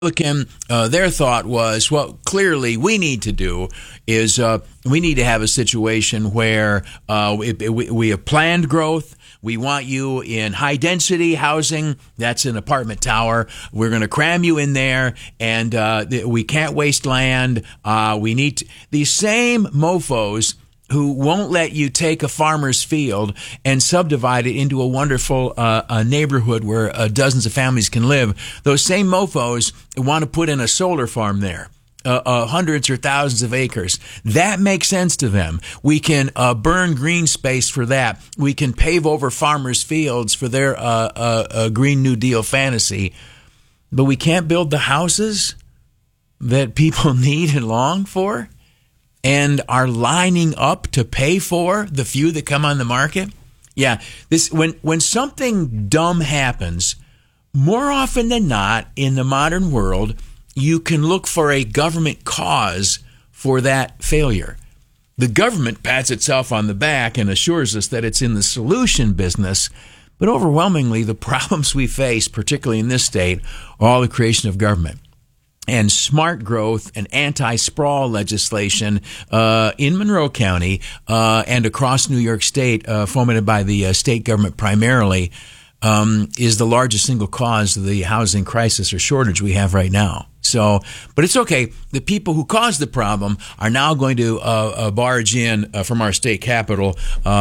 Their thought was, what clearly we need to do is we need to have a situation where we have planned growth. We want you in high-density housing. That's an apartment tower. We're going to cram you in there, and we can't waste land. We need these same mofos who won't let you take a farmer's field and subdivide it into a wonderful neighborhood where dozens of families can live. Those same mofos want to put in a solar farm there. Hundreds or thousands of acres. That makes sense to them. We can burn green space for that. We can pave over farmers' fields for their Green New Deal fantasy. But we can't build the houses that people need and long for and are lining up to pay for the few that come on the market. Yeah, when something dumb happens, more often than not in the modern world, you can look for a government cause for that failure. The government pats itself on the back and assures us that it's in the solution business, but overwhelmingly the problems we face, particularly in this state, are all the creation of government. And smart growth and anti-sprawl legislation in Monroe County and across New York State, fomented by the state government primarily, is the largest single cause of the housing crisis or shortage we have right now. So, but it's okay. The people who caused the problem are now going to barge in from our state capital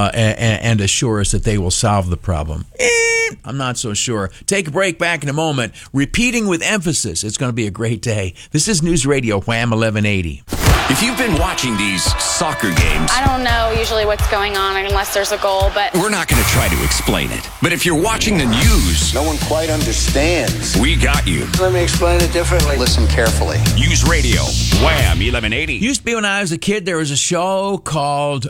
and assure us that they will solve the problem. I'm not so sure. Take a break, back in a moment. Repeating with emphasis. It's going to be a great day. This is News Radio Wham 1180. If you've been watching these soccer games, I don't know usually what's going on unless there's a goal, but we're not going to try to explain it. But if you're watching the news, no one quite understands. We got you. Let me explain it differently. Listen carefully. News Radio Wham 1180. Used to be when I was a kid, there was a show called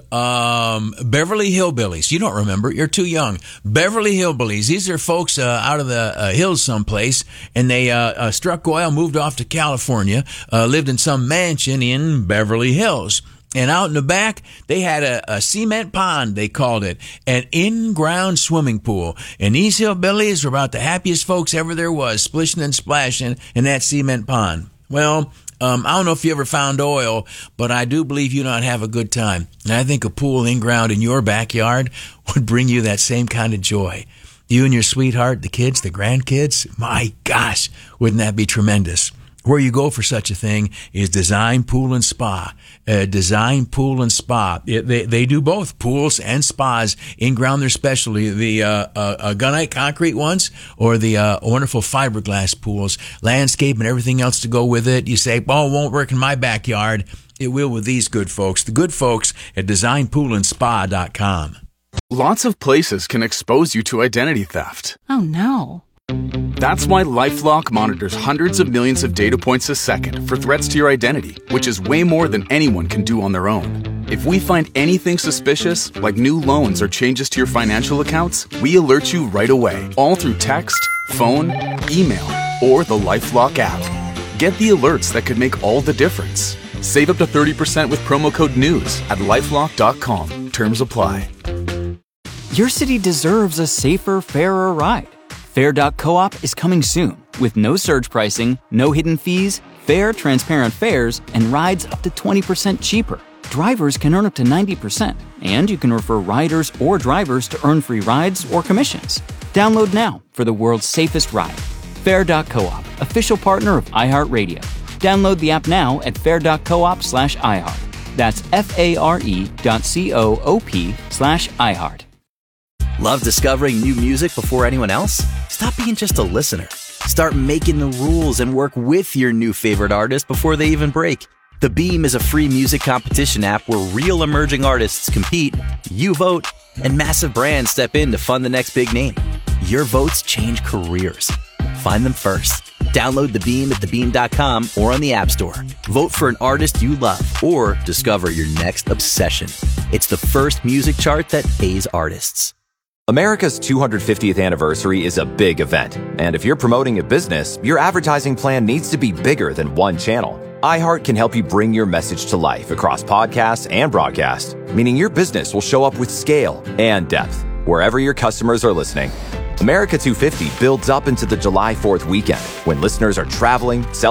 Beverly Hillbillies. You don't remember. You're too young. Beverly Hillbillies. These are folks out of the hills someplace, and they struck oil, moved off to California, lived in some mansion in Beverly Hills. And out in the back, they had a cement pond, they called it, an in-ground swimming pool. And these hillbillies were about the happiest folks ever there was, splishing and splashing in that cement pond. Well, I don't know if you ever found oil, but I do believe you not have a good time. And I think a pool in-ground in your backyard would bring you that same kind of joy. You and your sweetheart, the kids, the grandkids, my gosh, wouldn't that be tremendous? Where you go for such a thing is Design Pool and Spa. Design Pool and Spa. They do both pools and spas. In-ground, their specialty. The gunite concrete ones or the wonderful fiberglass pools. Landscape and everything else to go with it. You say, oh, it won't work in my backyard. It will with these good folks. The good folks at DesignPoolandSpa.com. Lots of places can expose you to identity theft. Oh, no. That's why LifeLock monitors hundreds of millions of data points a second for threats to your identity, which is way more than anyone can do on their own. If we find anything suspicious, like new loans or changes to your financial accounts, we alert you right away, all through text, phone, email, or the LifeLock app. Get the alerts that could make all the difference. Save up to 30% with promo code NEWS at LifeLock.com. Terms apply. Your city deserves a safer, fairer ride. Fair.coop is coming soon with no surge pricing, no hidden fees, fair, transparent fares, and rides up to 20% cheaper. Drivers can earn up to 90%, and you can refer riders or drivers to earn free rides or commissions. Download now for the world's safest ride. Fair.coop, official partner of iHeartRadio. Download the app now at fair.coop/iHeart. That's FARE.coop/iHeart. Love discovering new music before anyone else? Stop being just a listener. Start making the rules and work with your new favorite artist before they even break. The Beam is a free music competition app where real emerging artists compete, you vote, and massive brands step in to fund the next big name. Your votes change careers. Find them first. Download The Beam at thebeam.com or on the App Store. Vote for an artist you love or discover your next obsession. It's the first music chart that pays artists. America's 250th anniversary is a big event, and if you're promoting a business, your advertising plan needs to be bigger than one channel. iHeart can help you bring your message to life across podcasts and broadcast, meaning your business will show up with scale and depth wherever your customers are listening. America 250 builds up into the July 4th weekend when listeners are traveling,